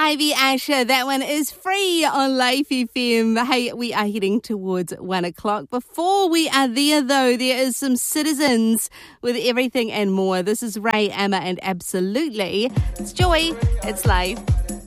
Ivy Asher, that one is free on Life FM. Hey, we are heading towards 1 o'clock. Before we are there, though, there is some Citizens with Everything and More. This is Ray, Emma, and Absolutely. It's Joy. It's Life.